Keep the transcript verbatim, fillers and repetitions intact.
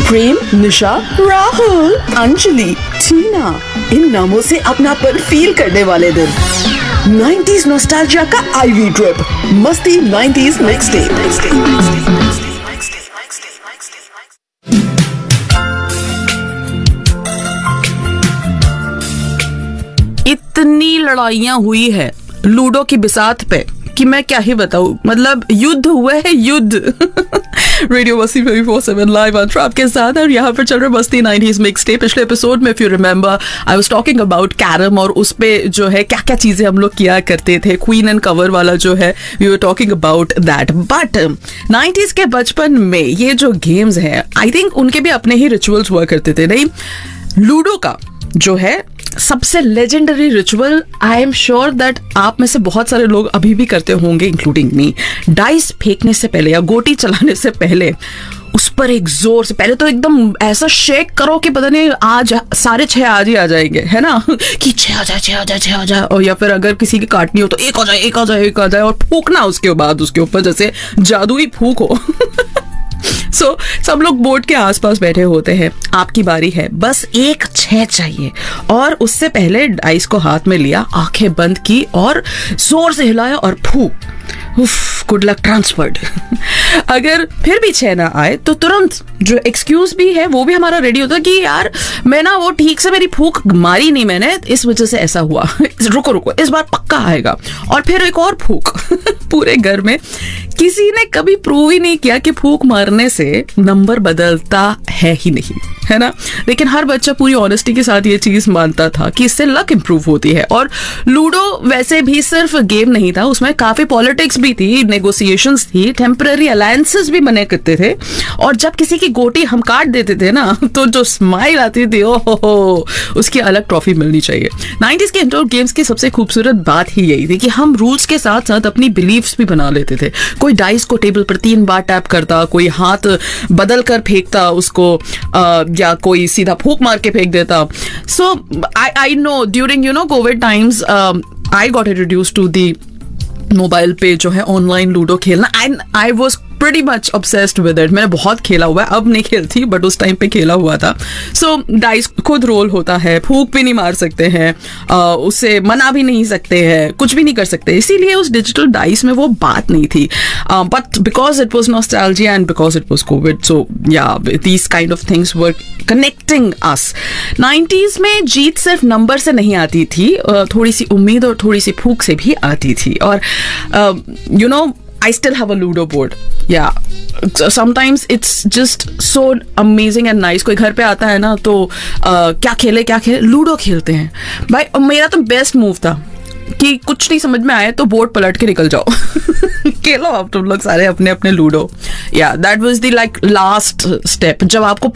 प्रेम, निशा, राहुल, अंजलि, टीना, इन नामों से अपनापन फील करने वाले दिन। नाइंटीज़ नॉस्टैल्जिया का आईवी ट्रिप, मस्ती नाइंटीज़ मिक्स डे। इतनी लड़ाइयां हुई है लूडो की बिसात पे कि मैं क्या ही बताऊं। मतलब युद्ध हुए है युद्ध। रेडियो मस्ती twenty four seven live on trap के साथ, और यहाँ पर चल रहा मस्ती नाइंटीज़ मिक्स डे। पिछले एपिसोड में if you remember I was talking about carrom, और उस पे जो है क्या क्या चीजें हम लोग किया करते थे। क्वीन एंड कवर वाला जो है we were talking about that. But nineties के बचपन में ये जो गेम्स हैं, आई थिंक उनके भी अपने ही रिचुअल्स हुआ करते थे। नहीं, लूडो का जो है सबसे legendary ritual, I am sure that आप में से बहुत सारे लोग अभी भी करते होंगे, इंक्लूडिंग मी। डाइस फेंकने से पहले या गोटी चलाने से पहले उस पर एक जोर से, पहले तो एकदम ऐसा शेक करो कि पता नहीं आज सारे छह आज ही आ जाएंगे, है ना, कि छह आ जाए छह आ जाए छह आ जाए। और या फिर अगर किसी की काटनी हो तो एक आ जाए एक आ जाए एक आ जाए, और फूकना उसके बाद उसके ऊपर जैसे जादुई फूक हो। सो so, सब लोग बोर्ड के आसपास बैठे होते हैं, आपकी बारी है, बस एक छह चाहिए। और उससे पहले डाइस को हाथ में लिया, आंखें बंद की और जोर से हिलाया और फूक, गुड लक ट्रांसफर्ड। अगर फिर भी छह ना आए तो तुरंत जो एक्सक्यूज भी है वो भी हमारा रेडी होता है कि यार मैं ना वो ठीक से मेरी फूक मारी नहीं मैंने, इस वजह से ऐसा हुआ, रुको रुको इस बार पक्का आएगा। और फिर एक और फूक। पूरे घर में किसी ने कभी प्रूव ही नहीं किया कि फूक मारने से नंबर बदलता है ही नहीं, है ना। लेकिन हर बच्चा पूरी ऑनेस्टी के साथ ये चीज मानता था कि इससे लक इंप्रूव होती है। और लूडो वैसे भी सिर्फ गेम नहीं था, उसमें काफी पॉलिटिक्स भी थी, नेगोशिएशंस थी, टेम्पररी अलायंसेस भी बने करते थे। और जब किसी की गोटी हम काट देते थे ना, तो जो स्माइल आती थी, ओहो, उसकी अलग ट्रॉफी मिलनी चाहिए। नाइंटीज़ के इंडोर गेम्स की सबसे खूबसूरत बात ही यही थी कि हम रूल्स के साथ साथ अपनी बिलीव्स भी बना लेते थे। कोई डाइस को टेबल पर तीन बार टैप करता, कोई हाथ बदल कर फेंकता उसको, आ, या कोई सीधा फूक मार के फेंक देता। सो आई I know during you know Covid times I got introduced to the mobile पे जो है ऑनलाइन लूडो खेलना, and I was pretty much obsessed with it. मैंने बहुत खेला हुआ है, अब नहीं खेलती बट उस टाइम पे खेला हुआ था। सो so, डाइस खुद रोल होता है, फूक भी नहीं मार सकते हैं, uh, उसे मना भी नहीं सकते हैं, कुछ भी नहीं कर सकते। इसीलिए उस डिजिटल डाइस में वो बात नहीं थी। But because it was nostalgia and because it was Covid, सो या these kind of things were connecting us. Nineties में जीत सिर्फ नंबर से नहीं आती थी, uh, थोड़ी सी उम्मीद और थोड़ी सी फूक से भी आती थी। और you know I still have a Ludo board. Yeah. So sometimes it's just so amazing and nice. कोई घर पे आता है ना तो uh, क्या खेले क्या खेले, लूडो खेलते हैं भाई। मेरा तो बेस्ट मूव था कि कुछ नहीं समझ में आए तो बोर्ड पलट के निकल जाओ। खेलो आप तुम लोग सारे अपने अपने लूडो। या that was the like last step, जब आपको